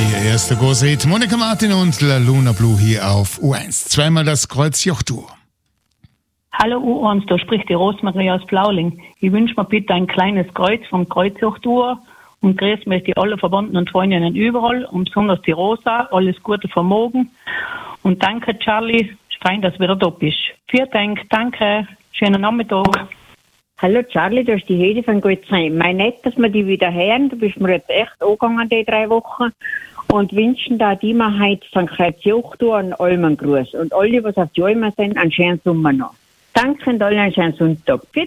Ihr erster großer Hit, Monica Martin und La Luna Blue hier auf U1. Zweimal das Kreuzjochtour. Hallo U1, da spricht die Rosmarie aus Blauling. Ich wünsche mir bitte ein kleines Kreuz vom Kreuzjochtour und grüß möchte alle verbundenen Freundinnen überall und besonders die Rosa. Alles Gute Vermogen. Und danke, Charlie. Fein, dass du wieder da bist. Vielen Dank, danke. Schönen Nachmittag. Hallo Charlie, du hast die Hede von Gutsein. Mein nett, dass wir die wieder hören. Du bist mir jetzt echt angegangen, die 3 Wochen. Und wünschen da die Mehrheit von Kreuzjochtour einen Almen Gruß. Und alle, was auf die Almen sind, einen schönen Sommer noch. Danke und allen einen schönen Sonntag.